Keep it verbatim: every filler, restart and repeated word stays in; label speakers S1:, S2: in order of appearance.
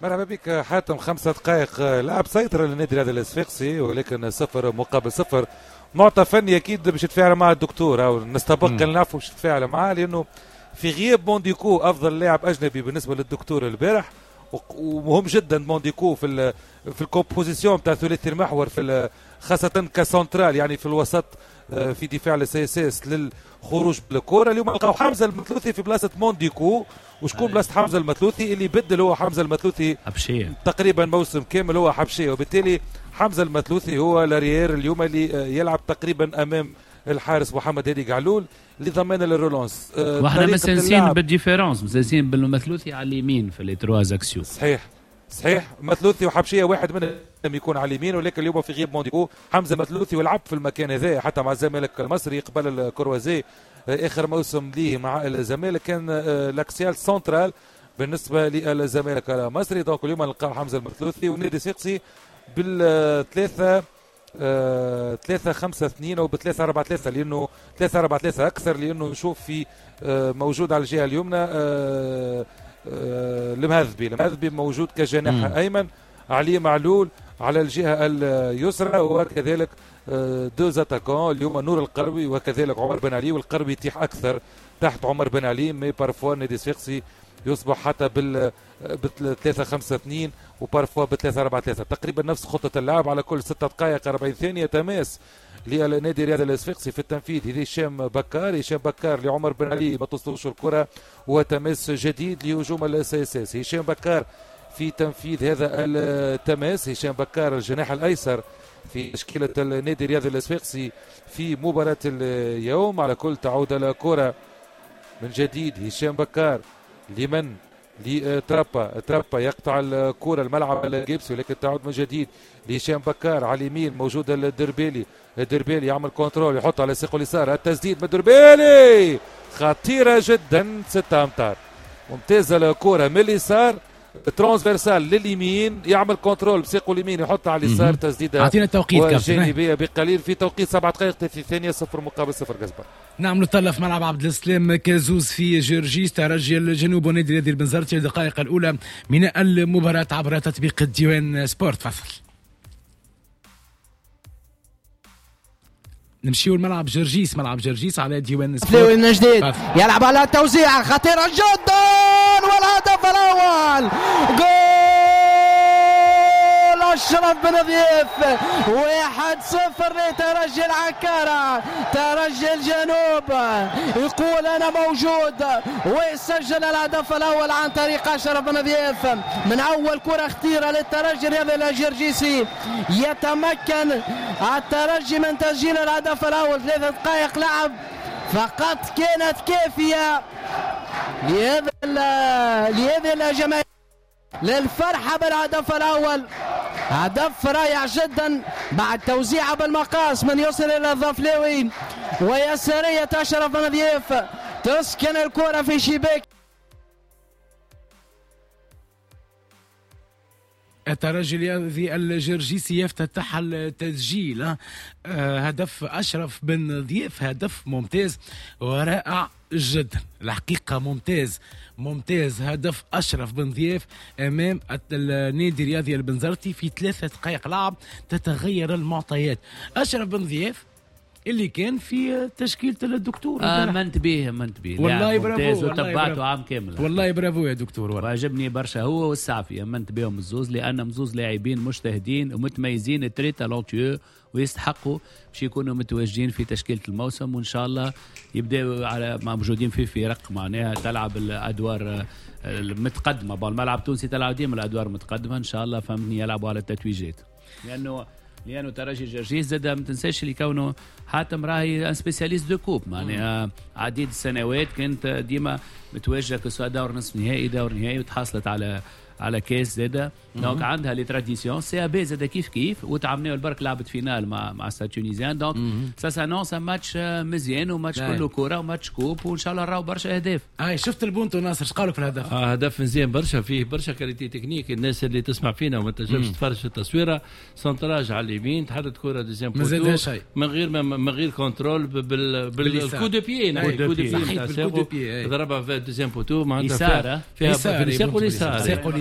S1: مرحبا بك حاتم. خمسة دقائق لعب سيطرة للنادي هذا الصفاقسي، ولكن صفر مقابل صفر. معطى فني اكيد باش يتفاعل مع الدكتور او نستبق نعرفوا باش يتفاعل معاه، لانه في غياب مونديكو افضل لاعب اجنبي بالنسبه للدكتور البارح، ومهم جدا مونديكو في في الكومبوزيسيون تاع ثلاثي المحور، في خاصه كسنترال يعني في الوسط في دفاع السي اس اس للخروج بالكره. اليوم لقاو حمزه المثلوثي في بلاصه مونديكو. وشكون بلاصه حمزه المثلوثي؟ اللي بدل هو حمزه المثلوثي
S2: حبشيه
S1: تقريبا موسم كامل هو حبشيه، وبالتالي حمزه المثلوثي هو لاريير اليوم اللي يلعب تقريبا امام الحارس محمد هادي قعلول لضمان للرولونس.
S2: أه واحنا مسنسين بالديفيرونس، مسنسين بالمثلوثي على اليمين في لي تروا اكسيو.
S1: صحيح صحيح، مثلوثي وحبشيه واحد منهم يكون على اليمين، ولكن اليوم في غياب مونديكو حمزه مثلوثي ولعب في المكان هذا حتى مع الزمالك المصري قبل الكروازي اخر موسم ليه مع الزمالك كان لاكسيال سنترال بالنسبه للزمالك المصري. دونك اليوم نلقاو حمزه المثلوثي ونادي صفاقسي بالثلاثه آه ثلاثة خمسة اثنين او بثلاثة أربعة ثلاثة، لانه ثلاثة أربعة ثلاثة اكثر، لانه نشوف في آه موجود على الجهه اليمنى آه آه المهذبي المهذبي موجود كجناح ايمن، علي معلول على الجهه اليسرى، وكذلك آه دوز اتاكون اليوم نور القربي وكذلك عمر بن علي، والقربي يتيح اكثر تحت عمر بن علي. مي بارفوا نادي صفاقسي يصبح حتى بال ثلاثة خمسة اثنين وبارفوا ب ثلاثة أربعة ثلاثة، تقريبا نفس خطة اللعب على كل ستة دقائق أربعين ثانية. تماس للنادي الرياضي الصفاقسي في التنفيذ هشام بكار، هشام بكار لعمر بن علي ما توصلوش الكرة، وتماس جديد لهجوم الاس اس اس. هشام بكار في تنفيذ هذا التماس، هشام بكار الجناح الايسر في تشكيلة النادي الرياضي الصفاقسي في مباراة اليوم. على كل تعود الكرة من جديد هشام بكار لمن لترابا، ترابا يقطع الكرة الملعب الجيبسي، ولكن تعود من جديد لهشام بكار على اليمين موجود الدربيلي، الدربيلي يعمل كنترول يحط على ساقه اليسار، التسديد من الدربيلي خطيرة جدا ستة امتار، ممتازة الكرة من اليسار ترانسفيرسال لليمين، يعمل كنترول بساقه اليمين يحط على اليسار، تسديده
S3: اعطينا التوقيت
S1: جانبيه بقليل في توقيت سبعة دقائق ثلاثين ثانيه، صفر مقابل صفر كسبان.
S3: نعم نطلع في ملعب عبد السلام كازوز في جرجيس، ترجي الجنوب ونادي الرياضي البنزرتي الدقائق الاولى من المباراه عبر تطبيق الديوان سبورت. فصل نمشيو الملعب جرجيس، ملعب جرجيس على ديوان سبورت
S4: من جديد، يلعب على توزيع خطيره جدا والهدف الاول جول اشرف بن ضيف، واحد صفر لترجي العكاره. ترجي الجنوب يقول انا موجود ويسجل الهدف الاول عن طريق اشرف بن ضيف من اول كره خطيره للترجي الرياضي الجرجيسي. يتمكن الترجي من تسجيل الهدف الاول، ثلاث دقائق لعب فقط كانت كافيه لهذا لهذه الجماهير للفرحه بالهدف الاول. هدف رائع جدا بعد توزيعه بالمقاس من يوصل الى الظفلاوي ويساريه اشرف بن ضيف تسكن الكره في شباك
S3: الترجي الرياضي الجرجيسي يفتتح التسجيل. آه هدف أشرف بن ضيف، هدف ممتاز ورائع جدا الحقيقة، ممتاز ممتاز. هدف أشرف بن ضيف أمام النادي الرياضي البنزرتي في ثلاثة دقائق لعب تتغير المعطيات. أشرف بن ضيف اللي كان في تشكيلة الدكتور
S2: امنت به امنت به
S3: والله برافو،
S2: وتبعته عام كامل
S3: والله برافو يا دكتور،
S2: وعجبني برشا هو والسعفي، امنت بهم الزوز لان مزوز لاعبين مجتهدين ومتميزين تري تالونتيو ويستحقوا باش يكونوا متواجدين في تشكيلة الموسم، وان شاء الله يبداوا على موجودين في فرق معناها تلعب الادوار المتقدمه. بالملعب التونسي تلعب ديما الادوار متقدمه ان شاء الله، فهمني يلعبوا على التتويجات، لانه لانه ترجي جرجيس زاد ما تنساش اللي كونه حاتم راهي ان سبيسياليست دو كوب، معناها عديد السنوات كانت ديما متواجده كسوا دور نصف نهائي دور نهائي وتحصلت على على كاس زاده، دونك عندها لي تراديسيون. سي ابي زاده كيف كيف، وتعاملنا البرك لعبت فينال مع مع ستاد تونيزيان، دونك سا سانونس ماتش مزيان وماتش كله كوره وماتش كوب، وان شاء الله نراو برشا اهداف.
S3: اي شفت البونتو ناصر اش قالوا في الهدف؟
S5: اه هدف مزيان برشا، فيه برشا كاليتي تكنيك. الناس اللي تسمع فينا وما تنجمش تتفرج في التصويره، سنتراج على اليمين تحدد كره ديزيام بوتو من غير من غير كنترول بالكو دو بيي،
S3: كو دو بيي
S5: ضربها في ديزيام بوتو معناتها
S3: فيها
S5: فيها